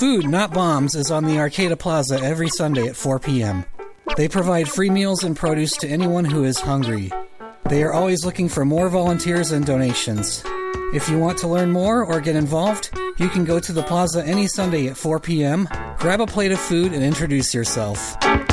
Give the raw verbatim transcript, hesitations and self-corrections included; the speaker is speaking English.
Food Not Bombs is on the Arcata Plaza every Sunday at four p.m. They provide free meals and produce to anyone who is hungry. They are always looking for more volunteers and donations. If you want to learn more or get involved, you can go to the plaza any Sunday at four p.m., grab a plate of food, and introduce yourself.